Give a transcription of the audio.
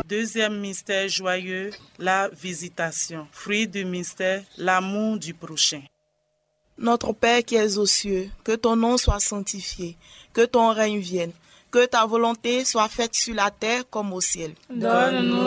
Deuxième mystère joyeux, la visitation. Fruit du mystère, l'amour du prochain. Notre Père qui es aux cieux, que ton nom soit sanctifié, que ton règne vienne, que ta volonté soit faite sur la terre comme au ciel. Donne-nous